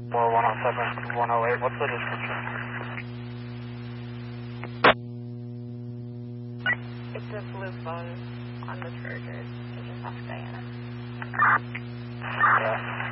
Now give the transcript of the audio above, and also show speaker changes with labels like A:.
A: Or 107, 108, what's the description?
B: It's a blue phone on the charger. It's just off Diana.
A: Yeah.